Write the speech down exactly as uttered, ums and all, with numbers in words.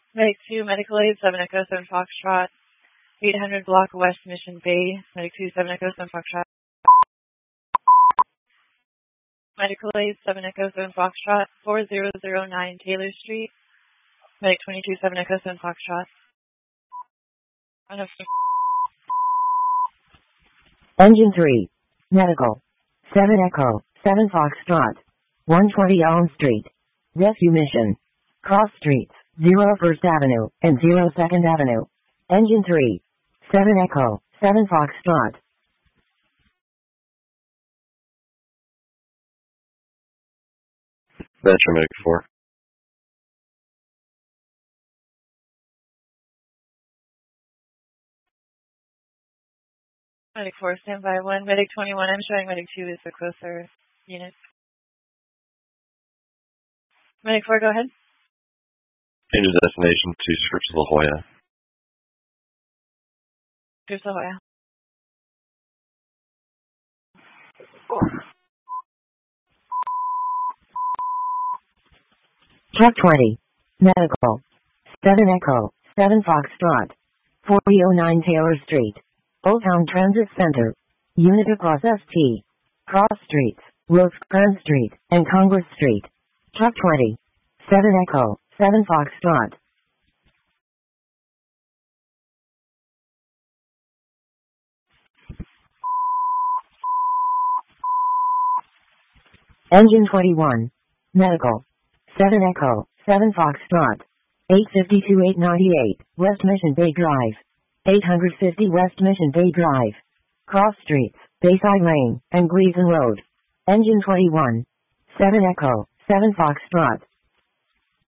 Medic two, Medical Aid, seven Echo, seven Foxtrot, eight hundred block West Mission Bay. Medic two, seven Echo, seven Foxtrot. Medical Aid, seven Echo, seven Foxtrot, four thousand nine Taylor Street. Medic twenty-two, seven Echo, seven Foxtrot. Engine three. Medical. seven Echo, seven Foxtrot. one twenty Elm Street. Rescue mission. Cross streets, zero First Avenue, and zero Second Avenue. Engine three. seven Echo, seven Foxtrot. Metro Medic four. Medic four, standby one. Medic twenty-one, I'm showing Medic two is the closer unit. Medic four, go ahead. Change of destination to Scripps La Jolla. Scripps La Jolla. Truck twenty. Medical. seven Echo, seven Foxtrot. forty oh nine Taylor Street. Old Town Transit Center. Unit across S T. Cross Streets, Rosecrans Street, and Congress Street. Truck twenty. seven Echo, seven Foxtrot. Engine twenty-one. Medical. seven Echo, seven Foxtrot. eight fifty-two eight ninety-eight, West Mission Bay Drive. eight fifty West Mission Bay Drive. Cross Streets, Bayside Lane, and Gleason Road. Engine twenty-one. seven Echo, seven Foxtrot.